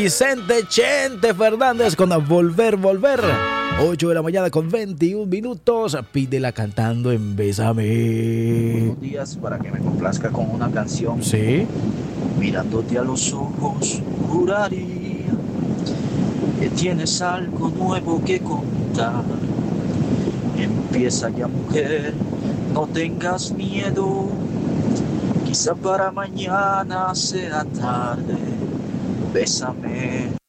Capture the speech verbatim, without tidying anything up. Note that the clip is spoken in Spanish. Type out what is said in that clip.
Vicente Chente Fernández con Volver, Volver. ocho de la mañana con veintiún minutos. Pídela cantando en Bésame. Buenos días, para que me complazca con una canción. Sí. Mirándote a los ojos, juraría que tienes algo nuevo que contar. Empieza ya, mujer, no tengas miedo. Quizá para mañana sea tarde. Bésame.